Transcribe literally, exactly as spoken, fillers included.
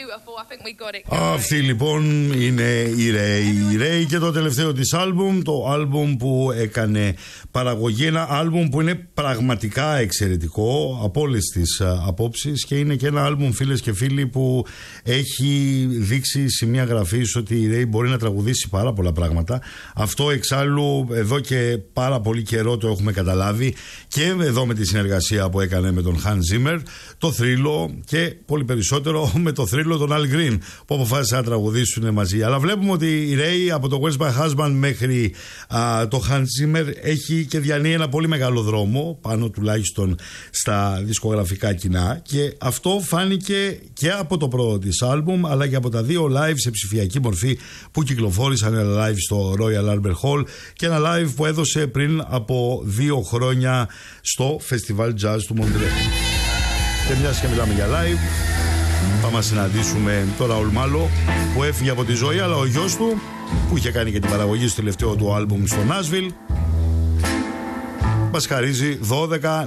Αυτή λοιπόν είναι η Ray. Η Ray και το τελευταίο της άλμπουμ, το άλμπουμ που έκανε παραγωγή, ένα άλμπουμ που είναι πραγματικά εξαιρετικό από όλες τις απόψεις και είναι και ένα άλμπουμ, φίλες και φίλοι, που έχει δείξει σημεία γραφής ότι η Ray μπορεί να τραγουδήσει πάρα πολλά πράγματα. Αυτό εξάλλου εδώ και πάρα πολύ καιρό το έχουμε καταλάβει και εδώ με τη συνεργασία που έκανε με τον Hans Zimmer, το θρύλο και πολύ περισσότερο με το θρύλο τον Al Green που αποφάσισαν να τραγουδήσουν μαζί. Αλλά βλέπουμε ότι η Ray από το Where's My Husband μέχρι α, το Hans Zimmer έχει και διανύει ένα πολύ μεγάλο δρόμο, πάνω τουλάχιστον στα δισκογραφικά κοινά, και αυτό φάνηκε και από το πρώτο της άλμπουμ αλλά και από τα δύο live σε ψηφιακή μορφή που κυκλοφόρησαν, ένα live στο Royal Albert Hall και ένα live που έδωσε πριν από δύο χρόνια στο Festival Jazz του Μοντρέ. Και μιας και μιλάμε για live, πάμε να συναντήσουμε τον Ραούλ Μάλο που έφυγε από τη ζωή, αλλά ο γιος του που είχε κάνει και την παραγωγή στο τελευταίο του άλμπουμ στο Nashville μας χαρίζει δώδεκα